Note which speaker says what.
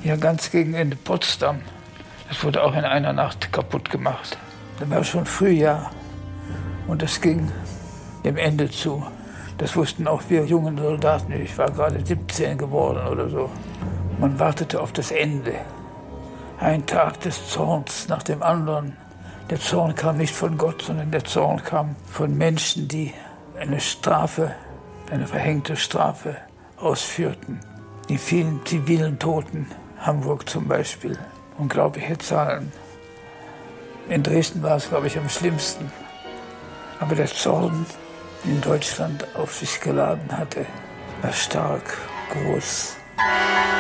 Speaker 1: Ja, ganz gegen Ende Potsdam. Das wurde auch in einer Nacht kaputt gemacht. Das war schon Frühjahr und es ging dem Ende zu. Das wussten auch wir jungen Soldaten. Ich war gerade 17 geworden oder so. Man wartete auf das Ende. Ein Tag des Zorns nach dem anderen. Der Zorn kam nicht von Gott, sondern der Zorn kam von Menschen, die eine Strafe, eine verhängte Strafe ausführten. Die vielen zivilen Toten, Hamburg zum Beispiel, unglaubliche Zahlen. In Dresden war es, glaube ich, am schlimmsten. Aber der Zorn, den Deutschland auf sich geladen hatte, war stark, groß.